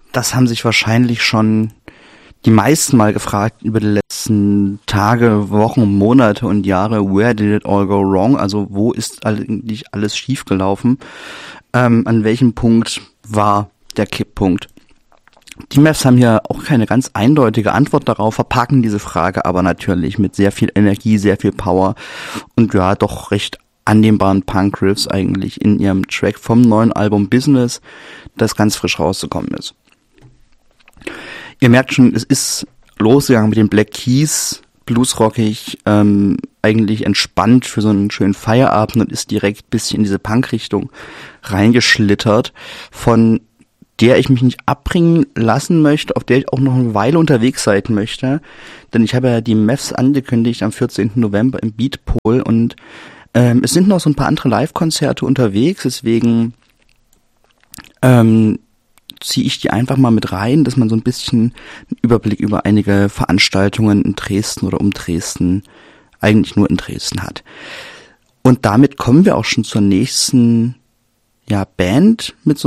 Das haben sich wahrscheinlich schon die meisten mal gefragt über die letzten Tage, Wochen, Monate und Jahre. Where did it all go wrong? Also wo ist eigentlich alles schiefgelaufen? An welchem Punkt war der Kipppunkt? Die Mavs haben ja auch keine ganz eindeutige Antwort darauf, verpacken diese Frage aber natürlich mit sehr viel Energie, sehr viel Power und ja, doch recht annehmbaren Punk-Riffs eigentlich in ihrem Track vom neuen Album Business, das ganz frisch rausgekommen ist. Ihr merkt schon, es ist losgegangen mit den Black Keys, bluesrockig, eigentlich entspannt für so einen schönen Feierabend und ist direkt ein bisschen in diese Punk-Richtung reingeschlittert, von der ich mich nicht abbringen lassen möchte, auf der ich auch noch eine Weile unterwegs sein möchte, denn ich habe ja die Mavs angekündigt am 14. November im Beatpol und es sind noch so ein paar andere Live-Konzerte unterwegs, deswegen ziehe ich die einfach mal mit rein, dass man so ein bisschen einen Überblick über einige Veranstaltungen in Dresden oder um Dresden, eigentlich nur in Dresden hat. Und damit kommen wir auch schon zur nächsten Band mit so